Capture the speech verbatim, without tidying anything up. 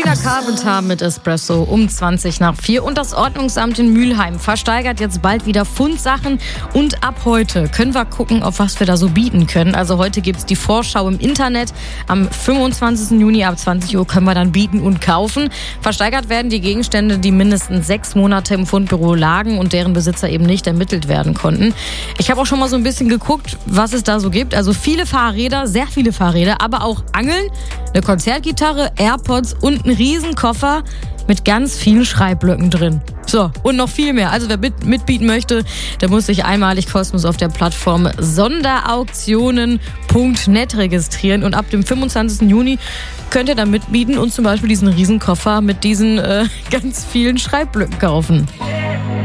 Sabrina Carpenter mit Espresso um zwanzig nach vier. Und das Ordnungsamt in Mülheim versteigert jetzt bald wieder Fundsachen. Und ab heute können wir gucken, auf was wir da so bieten können. Also heute gibt es die Vorschau im Internet. Am fünfundzwanzigsten Juni ab zwanzig Uhr können wir dann bieten und kaufen. Versteigert werden die Gegenstände, die mindestens sechs Monate im Fundbüro lagen und deren Besitzer eben nicht ermittelt werden konnten. Ich habe auch schon mal so ein bisschen geguckt, was es da so gibt. Also viele Fahrräder, sehr viele Fahrräder, aber auch Angeln, eine Konzertgitarre, AirPods und ein Riesenkoffer mit ganz vielen Schreibblöcken drin. So, und noch viel mehr. Also wer mit, mitbieten möchte, der muss sich einmalig kostenlos auf der Plattform sonderauktionen punkt net registrieren. Und ab dem fünfundzwanzigsten Juni könnt ihr dann mitbieten und zum Beispiel diesen Riesenkoffer mit diesen äh, ganz vielen Schreibblöcken kaufen.